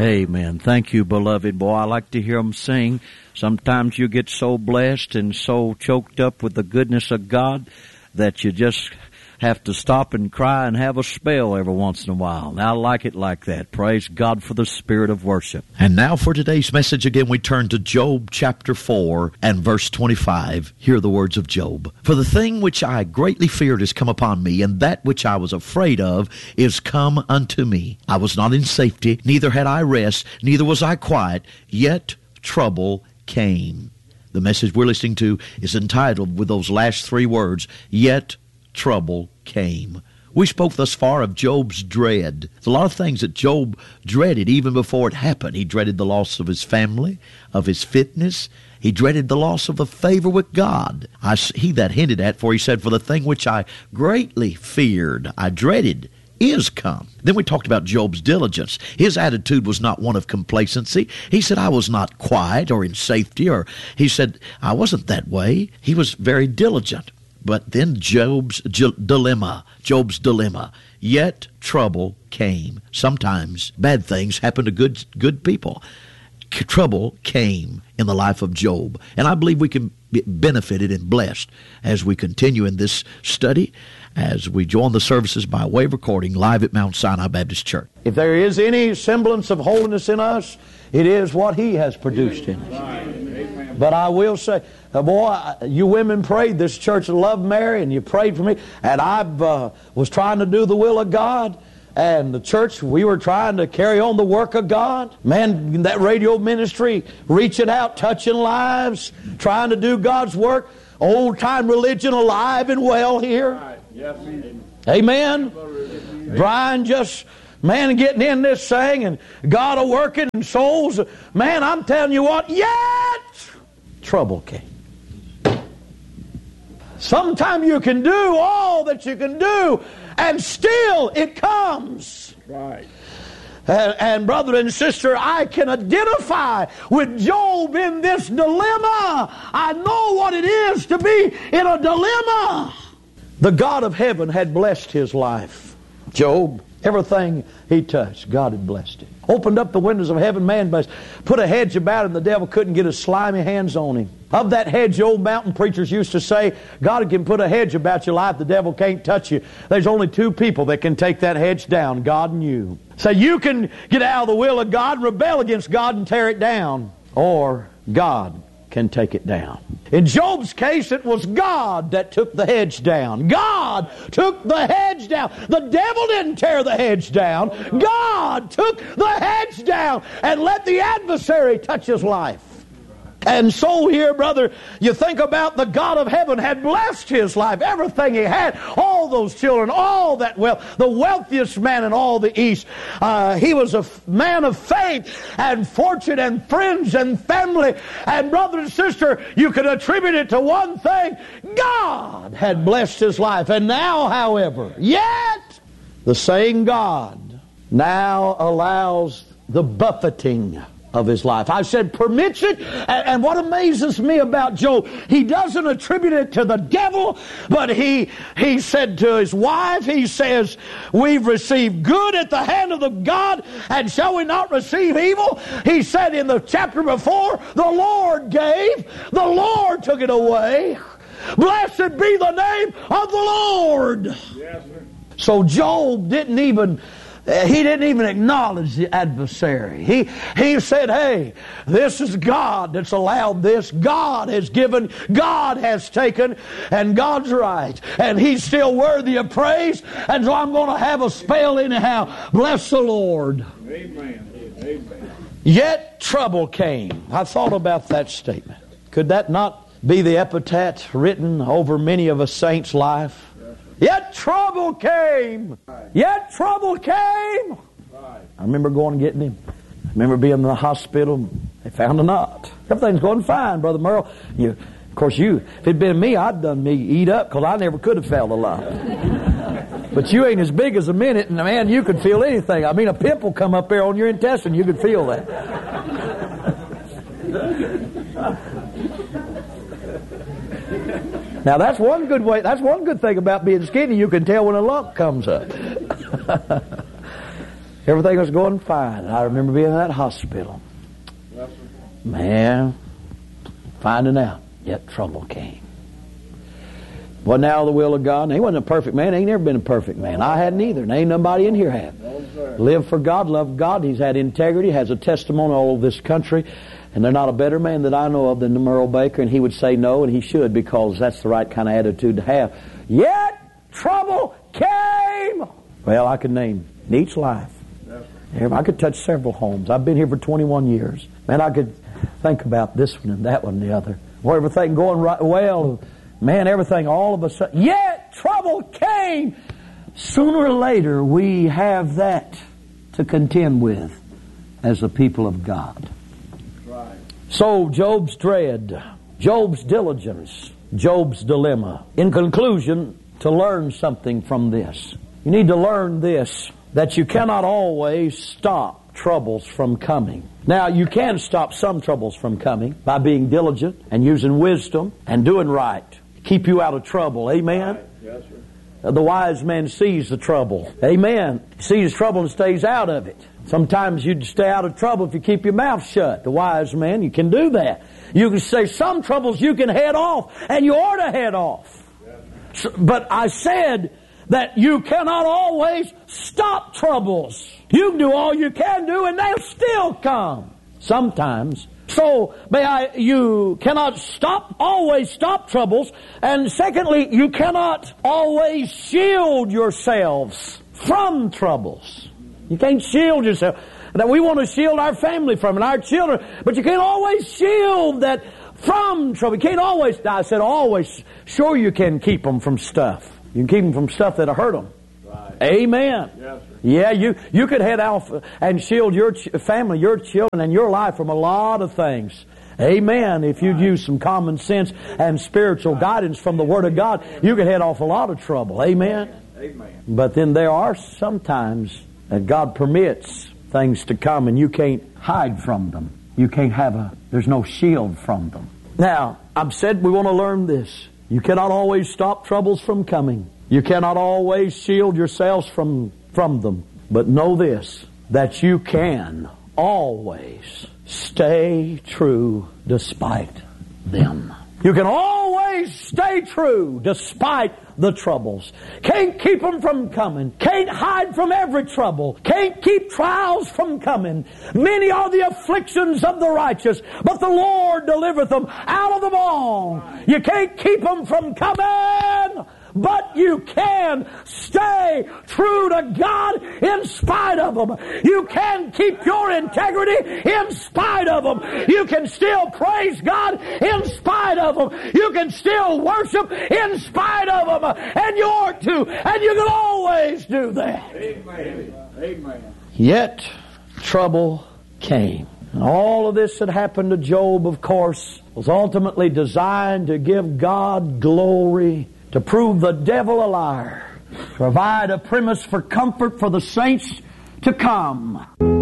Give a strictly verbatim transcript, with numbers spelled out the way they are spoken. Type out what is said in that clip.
Amen. Thank you, beloved boy. I like to hear them sing. Sometimes you get so blessed and so choked up with the goodness of God that you just have to stop and cry and have a spell every once in a while. And I like it like that. Praise God for the spirit of worship. And now for today's message again, we turn to Job chapter four and verse twenty-five. Hear the words of Job. For the thing which I greatly feared is come upon me, and that which I was afraid of is come unto me. I was not in safety, neither had I rest, neither was I quiet, yet trouble came. The message we're listening to is entitled with those last three words, yet trouble came. We spoke thus far of Job's dread. There's a lot of things that Job dreaded even before it happened. He dreaded the loss of his family, of his fitness. He dreaded the loss of the favor with God. I, he that hinted at, for he said, for the thing which I greatly feared, I dreaded, is come. Then we talked about Job's diligence. His attitude was not one of complacency. He said, I was not quiet or in safety, or he said, I wasn't that way. He was very diligent. But then Job's j- dilemma, Job's dilemma, yet trouble came. Sometimes bad things happen to good good people. C- trouble came in the life of Job. And I believe we can be benefited and blessed as we continue in this study, as we join the services by way of recording live at Mount Sinai Baptist Church. If there is any semblance of holiness in us, it is what He has produced in us. But I will say, uh, boy, you women prayed this church of Love Mary, and you prayed for me, and I uh, was trying to do the will of God, and the church, we were trying to carry on the work of God. Man, that radio ministry, reaching out, touching lives, trying to do God's work. Old-time religion alive and well here. Yes, amen. Brian just, man, getting in this thing, and God a working in souls. Man, I'm telling you what, yet trouble came. Sometimes you can do all that you can do, and still it comes. Right. And, and brother and sister, I can identify with Job in this dilemma. I know what it is to be in a dilemma. The God of heaven had blessed his life. Job, everything he touched, God had blessed it. Opened up the windows of heaven, man blessed. Put a hedge about him, the devil couldn't get his slimy hands on him. Of that hedge, old mountain preachers used to say, God can put a hedge about your life, the devil can't touch you. There's only two people that can take that hedge down, God and you. So you can get out of the will of God, rebel against God and tear it down. Or God can take it down. In Job's case, it was God that took the hedge down. God took the hedge down. The devil didn't tear the hedge down. God took the hedge down and let the adversary touch his life. And so here, brother, you think about the God of heaven had blessed his life, everything he had, all those children, all that wealth, the wealthiest man in all the East. Uh, he was a f- man of faith and fortune and friends and family. And brother and sister, you can attribute it to one thing. God had blessed his life. And now, however, yet the same God now allows the buffeting of his life. I said permits it, and, and what amazes me about Job, he doesn't attribute it to the devil, but he he said to his wife, he says, we've received good at the hand of the God, and shall we not receive evil? He said in the chapter before, the Lord gave, the Lord took it away. Blessed be the name of the Lord. Yes, sir. So Job didn't even He didn't even acknowledge the adversary. He, he said, hey, this is God that's allowed this. God has given, God has taken, and God's right. And He's still worthy of praise, and so I'm going to have a spell anyhow. Bless the Lord. Amen. Amen. Yet trouble came. I thought about that statement. Could that not be the epitaph written over many of a saint's life? Yet trouble came. Yet trouble came. I remember going and getting him. I remember being in the hospital. They found a knot. Everything's going fine, Brother Merle. You, of course, you. If it'd been me, I'd done me eat up because I never could have felt a lot. But you ain't as big as a minute, and man, you could feel anything. I mean, a pimple come up there on your intestine, you could feel that. Now that's one good way. That's one good thing about being skinny. You can tell when a lump comes up. Everything was going fine. I remember being in that hospital. Man, finding out, yet trouble came. Wasn't out of the will of God. And he wasn't a perfect man. He ain't never been a perfect man. I hadn't either. And ain't nobody in here had. Lived for God, loved God. He's had integrity, has a testimony all over this country. And there's not a better man that I know of than Merle Baker. And he would say no, and he should, because that's the right kind of attitude to have. Yet trouble came. Well, I could name Neat's life. I could touch several homes. I've been here for twenty-one years. Man, I could think about this one and that one and the other. Well, everything going right well. Man, everything all of a sudden. Yet trouble came. Sooner or later, we have that to contend with as the people of God. Right. So, Job's dread, Job's diligence, Job's dilemma. In conclusion, to learn something from this. You need to learn this, that you cannot always stop troubles from coming. Now, you can stop some troubles from coming by being diligent and using wisdom and doing right. Keep you out of trouble. Amen? Right. Yes, sir. The wise man sees the trouble. Amen. Sees trouble and stays out of it. Sometimes you'd stay out of trouble if you keep your mouth shut. The wise man, you can do that. You can say some troubles you can head off, and you ought to head off. Yes, so, but I said that you cannot always stop troubles. You can do all you can do, and they'll still come. Sometimes. So, may I, you cannot stop, always stop troubles. And secondly, you cannot always shield yourselves from troubles. You can't shield yourself. Now, we want to shield our family from it, our children. But you can't always shield that from trouble. You can't always, I said always, sure you can keep them from stuff. You can keep them from stuff that'll hurt them. Right. Amen. Yes, sir. Yeah, you, you could head off and shield your ch- family, your children, and your life from a lot of things. Amen. If you'd use some common sense and spiritual guidance from the Word of God, you could head off a lot of trouble. Amen. Amen. But then there are sometimes that God permits things to come and you can't hide from them. You can't have a, there's no shield from them. Now, I've said we want to learn this. You cannot always stop troubles from coming. You cannot always shield yourselves from, from them. But know this, that you can always stay true despite them. You can always stay true despite the troubles. Can't keep them from coming. Can't hide from every trouble. Can't keep trials from coming. Many are the afflictions of the righteous, but the Lord delivereth them out of them all. You can't keep them from coming, but you can stay true to God in spite of them. You can keep your integrity in spite of them. You can still praise God in spite of them. You can still worship in spite of them. And you ought to. And you can always do that. Amen. Amen. Yet trouble came. And all of this that happened to Job, of course, was ultimately designed to give God glory, to prove the devil a liar, provide a premise for comfort for the saints to come.